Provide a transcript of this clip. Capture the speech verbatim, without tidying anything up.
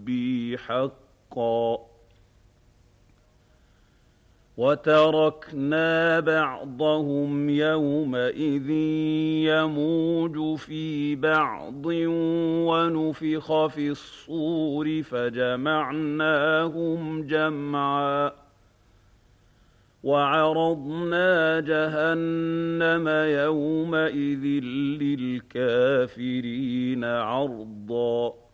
ربي حقا. وتركنا بعضهم يومئذ يموج في بعض ونفخ في الصور فجمعناهم جمعا وعرضنا جهنم يومئذ للكافرين عرضا